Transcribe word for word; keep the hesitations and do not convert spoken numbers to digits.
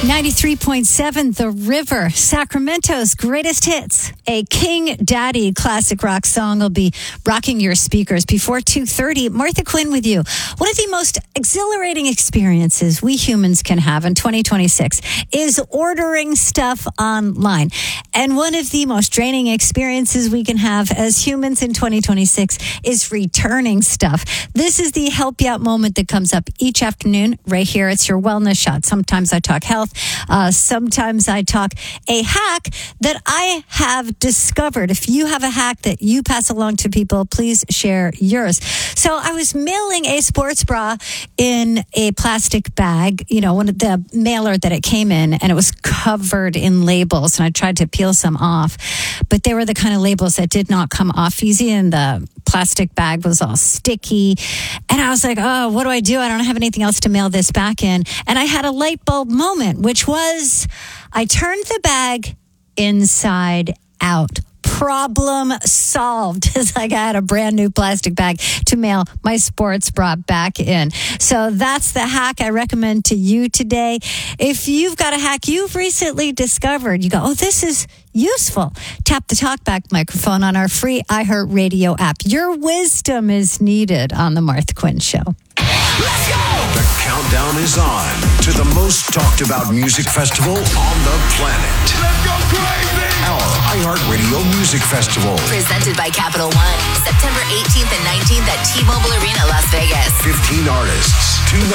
ninety-three point seven The River, Sacramento's greatest hits. A King Daddy classic rock song will be rocking your speakers before two thirty. Martha Quinn with you. One of the most exhilarating experiences we humans can have in twenty twenty-six is ordering stuff online. And one of the most draining experiences we can have as humans in twenty twenty-six is returning stuff. This is the help you out moment that comes up each afternoon right here. It's your wellness shot. Sometimes I talk health. Uh, sometimes I talk a hack that I have discovered. If you have a hack that you pass along to people, please share yours. So I was mailing a sports bra in a plastic bag, you know, one of the mailer that it came in, and it was covered in labels, and I tried to peel some off, but they were the kind of labels that did not come off easy, and the plastic bag was all sticky. And I was like, oh, what do I do? I don't have anything else to mail this back in. And I had a light bulb moment, which was I turned the bag inside out. Problem solved. It's like I had a brand new plastic bag to mail my sports bra back in. So that's the hack I recommend to you today. If you've got a hack you've recently discovered, you go, oh, this is useful. Tap the talkback microphone on our free iHeartRadio app. Your wisdom is needed on the Martha Quinn Show. Let's go! The countdown is on to the most talked about music festival on the planet. Let's go crazy! Our iHeartRadio Music Festival. Presented by Capital One. September eighteenth and nineteenth at T-Mobile Arena, Las Vegas. fifteen artists, two